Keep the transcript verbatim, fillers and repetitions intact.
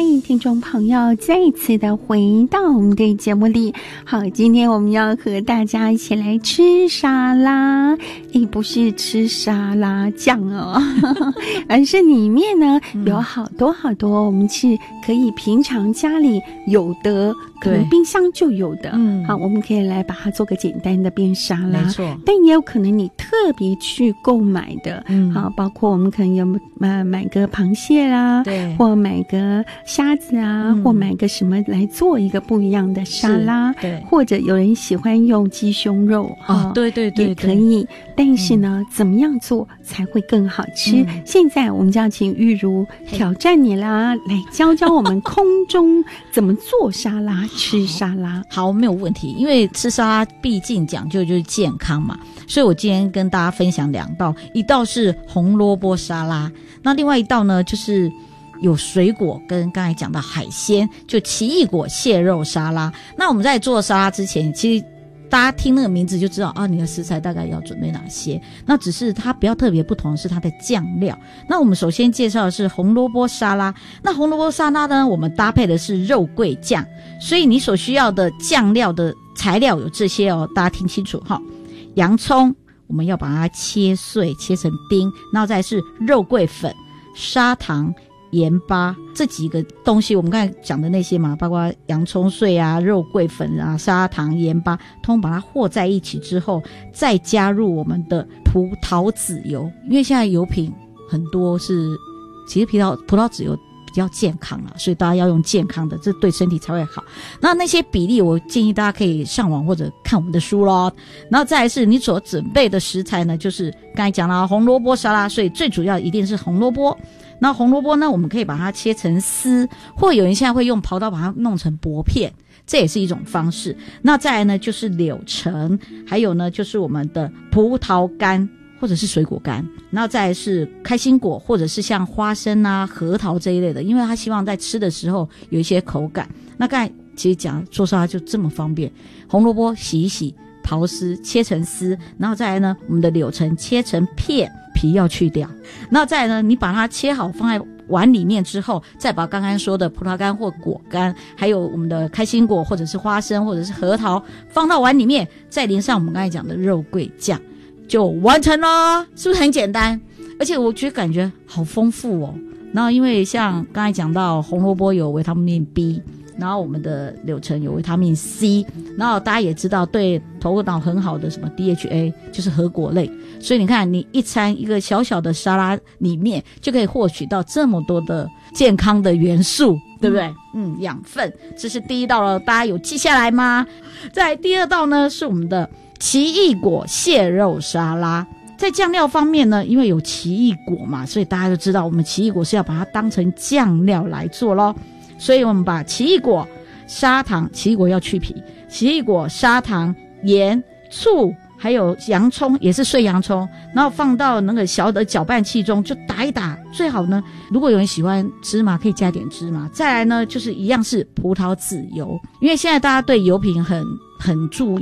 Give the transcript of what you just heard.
迎听众朋友再一次的回到我们的节目里。好，今天我们要和大家一起来吃沙拉，诶，不是吃沙拉酱哦，而是里面呢有好多好多我们是可以平常家里有的，可能冰箱就有的。嗯，好，我们可以来把它做个简单的变沙拉，没错。但也有可能你特别去购买的，嗯，好，包括我们可能有呃买个螃蟹啦，对，或买个虾子啊，嗯，或买个什么来做一个不一样的沙拉，对，或者有人喜欢用鸡胸肉，哦，对对对，也可以。但是呢，嗯，怎么样做才会更好吃？嗯，现在我们就要请玉如挑战你啦，来教教我们空中怎么做沙拉。吃沙拉。 好，没有问题，因为吃沙拉毕竟讲究就是健康嘛，所以我今天跟大家分享两道，一道是红萝卜沙拉，那另外一道呢就是有水果跟刚才讲的海鲜，就奇异果蟹肉沙拉。那我们在做沙拉之前，其实大家听那个名字就知道啊，你的食材大概要准备哪些。那只是它比较特别不同的是它的酱料。那我们首先介绍的是红萝卜沙拉。那红萝卜沙拉呢，我们搭配的是肉桂酱，所以你所需要的酱料的材料有这些哦，大家听清楚哈。洋葱我们要把它切碎，切成丁，然后再是肉桂粉、砂糖、盐巴，这几个东西我们刚才讲的那些嘛，包括洋葱碎啊、肉桂粉啊、砂糖、盐巴，通把它和在一起之后，再加入我们的葡萄籽油。因为现在油品很多是其实葡萄葡萄籽油比较健康啦，所以大家要用健康的，这对身体才会好。那那些比例我建议大家可以上网或者看我们的书咯。然后再来是你所准备的食材呢，就是刚才讲了红萝卜沙拉，所以最主要一定是红萝卜。那红萝卜呢，我们可以把它切成丝，或有人现在会用刨刀把它弄成薄片，这也是一种方式。那再来呢就是柳橙，还有呢就是我们的葡萄干或者是水果干，然后再来是开心果或者是像花生啊、核桃这一类的，因为他希望在吃的时候有一些口感。那刚才其实讲做沙拉就这么方便，红萝卜洗一洗，刨丝切成丝，然后再来呢我们的柳橙切成片，皮要去掉，然后再来呢你把它切好放在碗里面之后，再把刚刚说的葡萄干或果干，还有我们的开心果或者是花生或者是核桃放到碗里面，再淋上我们刚才讲的肉桂酱，就完成了，是不是很简单？而且我觉得感觉好丰富哦。然后因为像刚才讲到红萝卜有维他命 B， 然后我们的柳橙有维他命 C， 然后大家也知道对头脑很好的什么 D H A 就是核果类，所以你看你一餐一个小小的沙拉里面就可以获取到这么多的健康的元素，对不对？嗯，养分。这是第一道了，大家有记下来吗？再来第二道呢是我们的奇异果蟹肉沙拉。在酱料方面呢，因为有奇异果嘛，所以大家就知道我们奇异果是要把它当成酱料来做咯。所以我们把奇异果、砂糖，奇异果要去皮，奇异果、砂糖、盐、醋还有洋葱，也是碎洋葱，然后放到那个小的搅拌器中就打一打。最好呢如果有人喜欢芝麻可以加点芝麻。再来呢就是一样是葡萄籽油，因为现在大家对油品很很注意